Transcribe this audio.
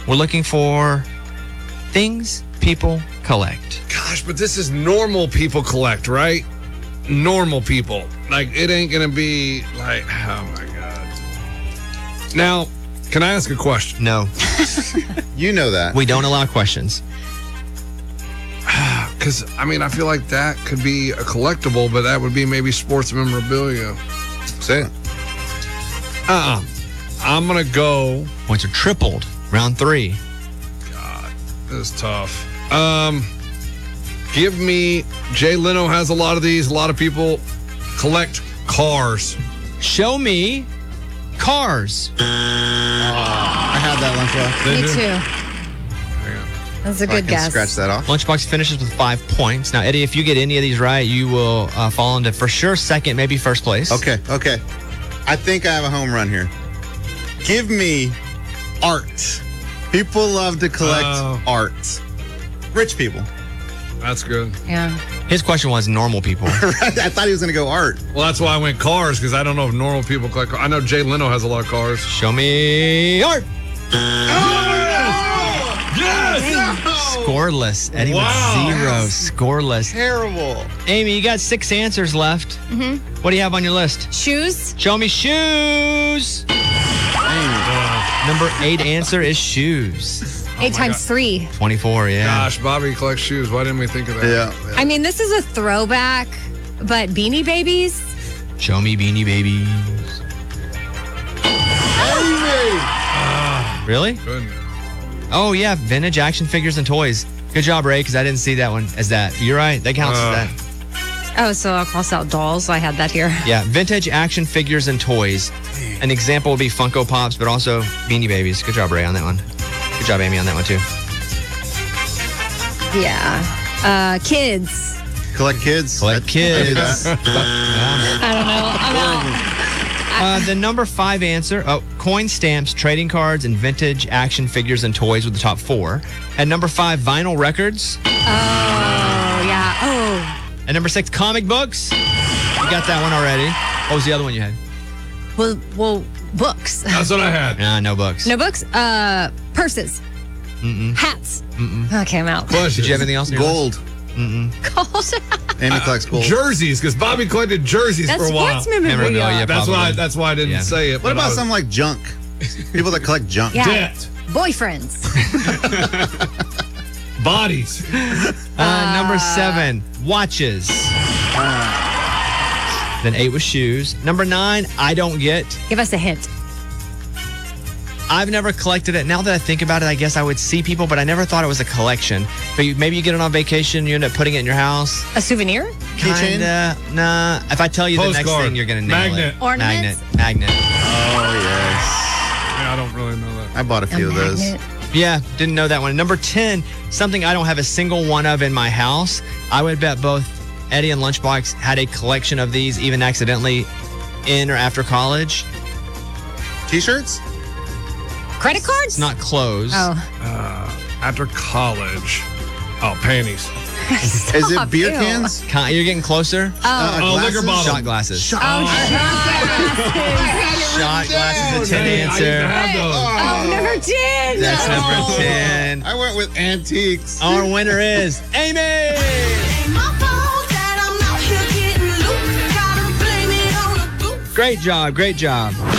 We're looking for things people collect. Gosh, but this is normal people collect, right? Normal people. Like, it ain't going to be like, oh my God. Now, can I ask a question? No, You know that. we don't allow questions. Because, I mean, I feel like that could be a collectible, but that would be maybe sports memorabilia. Say it. I'm going to go. Points are tripled. Round 3. God, this is tough. Give me, Jay Leno has a lot of these. A lot of people collect cars. Show me cars. I had that lunch left. Me too. That's a I good can guess. scratch that off. Lunchbox finishes with 5 points. Now, Eddie, if you get any of these right, you will fall into for sure second, maybe first place. Okay. I think I have a home run here. Give me art. People love to collect art. Rich people. That's good. Yeah. His question was normal people. I thought he was going to go art. Well, that's why I went cars, because I don't know if normal people collect cars. I know Jay Leno has a lot of cars. Show me art. Scoreless. Eddie with 0. Scoreless. Terrible. Amy, you got 6 answers left. Mm-hmm. What do you have on your list? Shoes. Show me shoes. Number 8 answer is shoes. 8 times 3. 24, yeah. Gosh, Bobby collects shoes. Why didn't we think of that? Yeah. I mean, this is a throwback, but Beanie Babies. Show me Beanie Babies. Really? Goodness. Oh, yeah. Vintage action figures and toys. Good job, Ray, because I didn't see that one as that. You're right. That counts as that. Oh, so I'll cross out dolls. I had that here. Yeah. Vintage action figures and toys. An example would be Funko Pops, but also Beanie Babies. Good job, Ray, on that one. Good job, Amy, on that one, too. Yeah. Kids. Collect kids. Collect kids. I don't know. I'm out. The number 5 answer, coin stamps, trading cards, and vintage action figures and toys with the top 4. At number 5, vinyl records. Oh, yeah. Oh. At number 6, comic books. You got that one already. What was the other one you had? Well, books. That's what I had. Nah, no books. No books. Purses. Hats. Okay, I'm out. Questions. Did you have anything else? on your list? Gold. Gold. Amy collects gold. Jerseys, because Bobby collected jerseys That's for a while. sports memorabilia. Memorabilia. That's why I didn't Yeah. say it. What but I about was- something like junk? People that collect junk. Yeah. Debt, Boyfriends. bodies? Number 7, watches. Then 8 was shoes. Number 9, I don't get. Give us a hint. I've never collected it. Now that I think about it, I guess I would see people, but I never thought it was a collection. But maybe you get it on vacation, you end up putting it in your house. A souvenir? Keychain? Kinda. Nah. If I tell you the next Postcard. thing, you're going to nail Magnet. it. Ornaments? Magnet. Oh, yes. Yeah, I don't really know that. I bought a few of those. magnet. Yeah, didn't know that one. Number 10, something I don't have a single one of in my house. I would bet both Eddie and Lunchbox had a collection of these, even accidentally, in or after college. T-shirts? Credit cards? It's not clothes. Oh. After college. Oh, panties. Is it Stop, beer ew. cans? You're getting closer. Oh, liquor bottle. Shot glasses. Shot. Shot glasses, a 10 Dang, I used to answer. have those. Number 10. That's number 10. I went with antiques. Our winner is Amy. My fault that I'm not here getting loose. Gotta blame it on the goose. Great job.